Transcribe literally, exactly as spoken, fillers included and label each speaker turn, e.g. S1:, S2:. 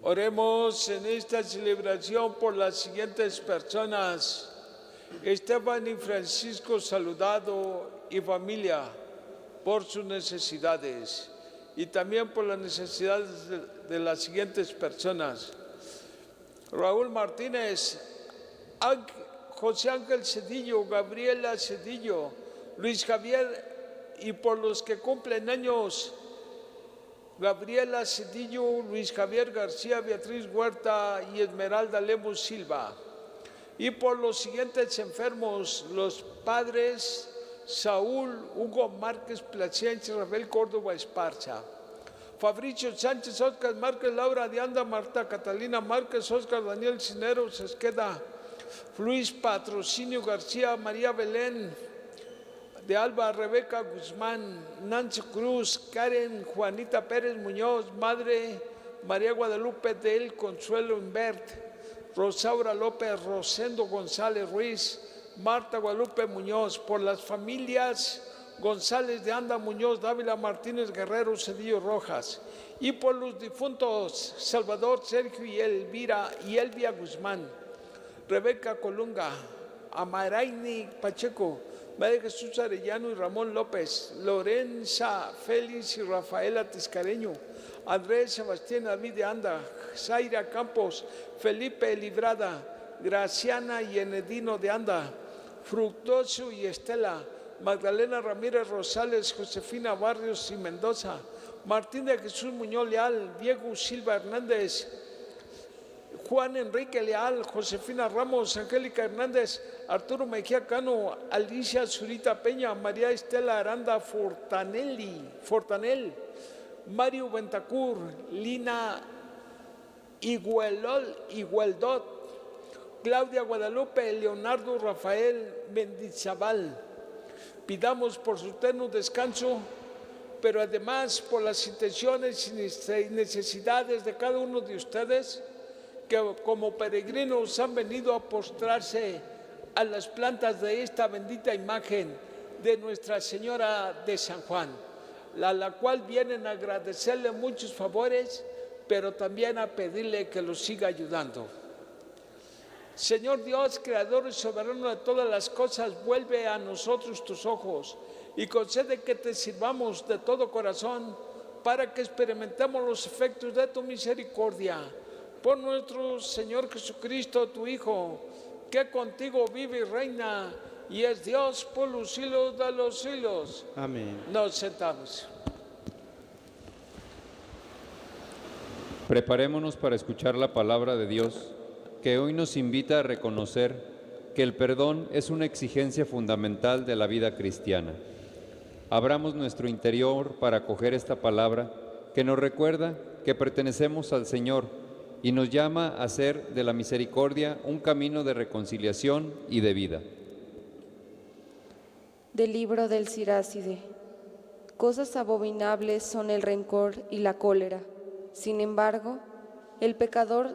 S1: Oremos en esta celebración por las siguientes personas: Esteban y Francisco Saludado y familia, por sus necesidades, y también por las necesidades de, de las siguientes personas: Raúl Martínez, José Ángel Cedillo, Gabriela Cedillo, Luis Javier, y por los que cumplen años: Gabriela Cedillo, Luis Javier García, Beatriz Huerta y Esmeralda Lemus Silva. Y por los siguientes enfermos: los padres Saúl, Hugo Márquez Plasencia, Rafael Córdoba Esparza, Fabricio Sánchez, Óscar Márquez, Laura de Anda, Marta Catalina Márquez, Óscar Daniel Cineros Esqueda, Luis Patrocinio García, María Belén de Alba, Rebeca Guzmán, Nancy Cruz, Karen Juanita Pérez Muñoz, Madre María Guadalupe del Consuelo Invert, Rosaura López, Rosendo González Ruiz, Marta Guadalupe Muñoz, por las familias González de Anda, Muñoz, Dávila, Martínez Guerrero, Cedillo Rojas, y por los difuntos Salvador, Sergio y Elvira y Elvia Guzmán, Rebeca Colunga, Amaraini Pacheco, María Jesús Arellano y Ramón López, Lorenza Félix y Rafaela Tiscareño, Andrés Sebastián David de Anda, Zaira Campos, Felipe Librada, Graciana y Enedino de Anda, Fructuoso y Estela, Magdalena Ramírez Rosales, Josefina Barrios y Mendoza, Martín de Jesús Muñoz Leal, Diego Silva Hernández, Juan Enrique Leal, Josefina Ramos, Angélica Hernández, Arturo Mejía Cano, Alicia Zurita Peña, María Estela Aranda Fortanelli, Fortanel, Mario Ventacur, Lina Iguelol, Igueldot, Claudia Guadalupe, Leonardo Rafael Mendizábal. Pidamos por su eterno descanso, pero además por las intenciones y necesidades de cada uno de ustedes, que como peregrinos han venido a postrarse a las plantas de esta bendita imagen de Nuestra Señora de San Juan, a la cual vienen a agradecerle muchos favores, pero también a pedirle que los siga ayudando. Señor Dios, creador y soberano de todas las cosas, vuelve a nosotros tus ojos y concede que te sirvamos de todo corazón para que experimentemos los efectos de tu misericordia. Por nuestro Señor Jesucristo, tu Hijo, que contigo vive y reina y es Dios por los siglos de los siglos.
S2: Amén.
S1: Nos sentamos.
S3: Preparémonos para escuchar la palabra de Dios, que hoy nos invita a reconocer que el perdón es una exigencia fundamental de la vida cristiana. Abramos nuestro interior para acoger esta palabra que nos recuerda que pertenecemos al Señor y nos llama a hacer de la misericordia un camino de reconciliación y de vida.
S4: Del libro del Siráside. Cosas abominables son el rencor y la cólera. Sin embargo, el pecador